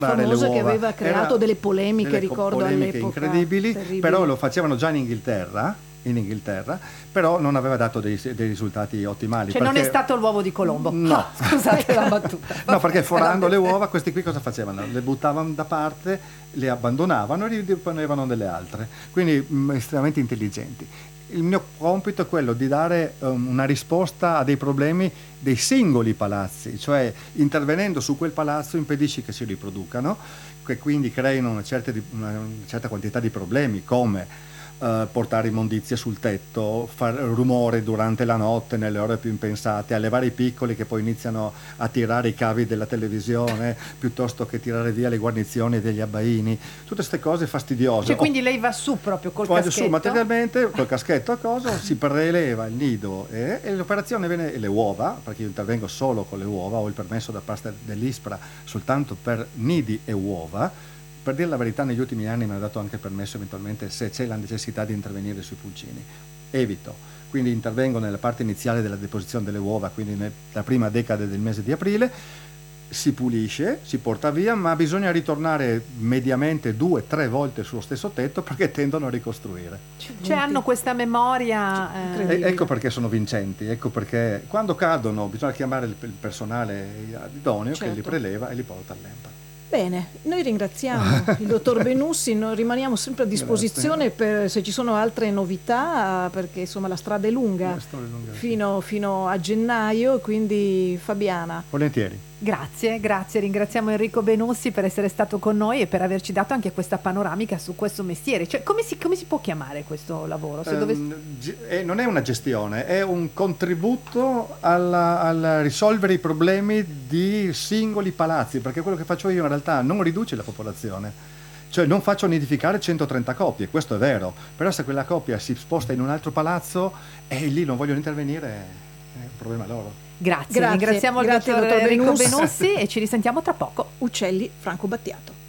famoso che uova. aveva creato delle polemiche, ricordo, polemiche all'epoca incredibili, terribili. però lo facevano già in Inghilterra, però non aveva dato dei risultati ottimali. Cioè non è stato l'uovo di Colombo. No. Scusate la battuta. No, perché forando le uova questi qui cosa facevano? Le buttavano da parte, le abbandonavano e riponevano delle altre, quindi estremamente intelligenti. Il mio compito è quello di dare una risposta a dei problemi dei singoli palazzi, cioè intervenendo su quel palazzo impedisci che si riproducano, che quindi creino una certa quantità di problemi, come portare immondizie sul tetto, far rumore durante la notte nelle ore più impensate, allevare i piccoli che poi iniziano a tirare i cavi della televisione piuttosto che tirare via le guarnizioni degli abbaini, tutte queste cose fastidiose. Cioè quindi lei va su proprio col caschetto? Su materialmente col caschetto si preleva il nido e l'operazione viene, e le uova, perché io intervengo solo con le uova, ho il permesso da parte dell'ISPRA soltanto per nidi e uova. Per dire la verità, negli ultimi anni mi hanno dato anche permesso eventualmente se c'è la necessità di intervenire sui pulcini. Evito, quindi intervengo nella parte iniziale della deposizione delle uova, quindi nella prima decade del mese di aprile, si pulisce, si porta via, ma bisogna ritornare mediamente 2-3 volte sullo stesso tetto perché tendono a ricostruire. Cioè hanno questa memoria... Ecco perché sono vincenti, ecco perché quando cadono bisogna chiamare il personale idoneo, che li preleva e li porta all'EMPA. Bene, noi ringraziamo il dottor Benussi, noi rimaniamo sempre a disposizione per se ci sono altre novità, perché insomma la strada è lunga, fino a gennaio, quindi Fabiana. Volentieri. Grazie, ringraziamo Enrico Benussi per essere stato con noi e per averci dato anche questa panoramica su questo mestiere. Cioè, come si può chiamare questo lavoro? Non è una gestione, è un contributo al risolvere i problemi di singoli palazzi, perché quello che faccio io in realtà non riduce la popolazione. Cioè non faccio nidificare 130 coppie, questo è vero, però se quella coppia si sposta in un altro palazzo e lì non vogliono intervenire, è un problema loro. Grazie. Ringraziamo il dottor Enrico Benussi e ci risentiamo tra poco. Uccelli Franco Battiato.